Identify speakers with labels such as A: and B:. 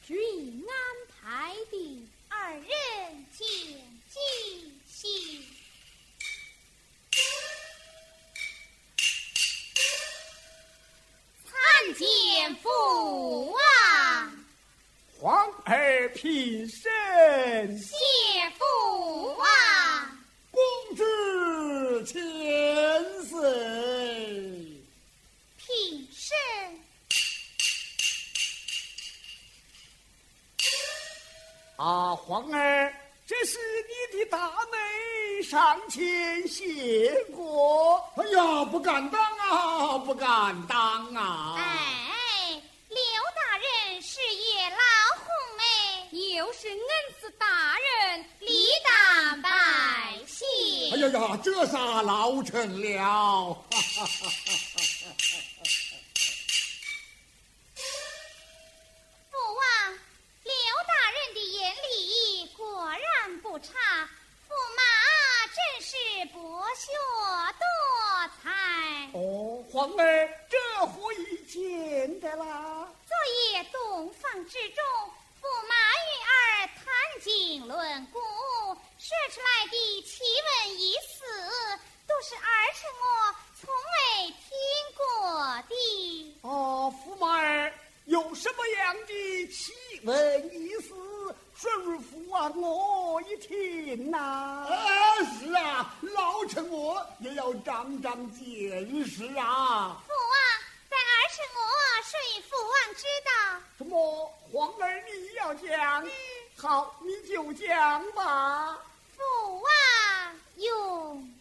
A: 均安排的。
B: 二人见机行。参见父王。
C: 皇儿平身。
B: 谢父王。
C: 公子千岁。
B: 平身。
C: 皇儿，这是你的大妹上前谢过。
D: 哎呀，不敢当啊，不敢当啊！
B: 哎，刘大人是也老红梅，
A: 又是恩师大人
B: 理当拜谢。
D: 哎呀呀，这啥老成了？
B: 父王，刘大人的眼力果然不差，驸马真是博学多才。
C: 哦，皇儿，这何以见得啦？
B: 昨夜洞房之中，驸马与儿谈经论古，说出来的奇闻异事，都是儿臣我从未听过的。
C: 驸马儿有什么样的奇闻异事，说与父王我一听呐？
D: 是啊，老臣我也要长长见识啊！
B: 父王，在儿臣我说与父王知道。
C: 什么？皇儿你要讲？好，你就讲吧。
B: 父王用。